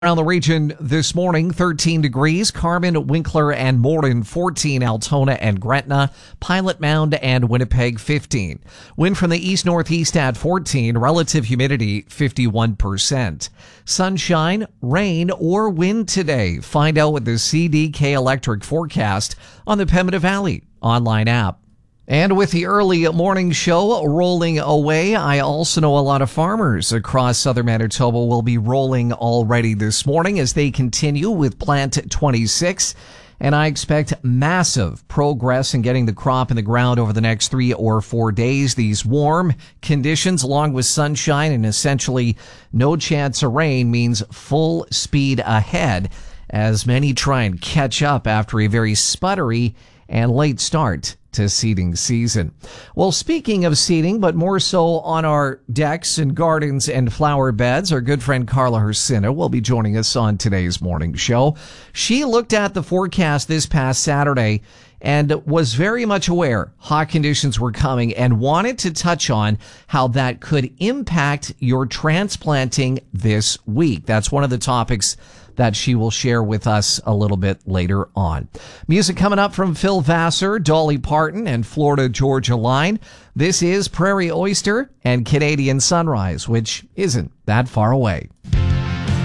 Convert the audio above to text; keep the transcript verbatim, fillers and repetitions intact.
Around the region this morning, thirteen degrees, Carmen, Winkler, and Morden, fourteen, Altona and Gretna, Pilot Mound and Winnipeg, fifteen. Wind from the east-northeast at fourteen, relative humidity, fifty-one percent. Sunshine, rain, or wind today. Find out with the C D K Electric forecast on the Pembina Valley online app. And with the early morning show rolling away, I also know a lot of farmers across southern Manitoba will be rolling already this morning as they continue with Plant twenty-six. And I expect massive progress in getting the crop in the ground over the next three or four days. These warm conditions, along with sunshine and essentially no chance of rain, means full speed ahead as many try and catch up after a very sputtery and late start to seeding season. Well, speaking of seeding, but more so on our decks and gardens and flower beds, our good friend Carla Hersina will be joining us on today's morning show. She looked at the forecast this past Saturday and was very much aware hot conditions were coming and wanted to touch on how that could impact your transplanting this week. That's one of the topics that she will share with us a little bit later on. Music coming up from Phil Vassar, Dolly Parton, and Florida Georgia Line. This is Prairie Oyster and Canadian Sunrise, which isn't that far away.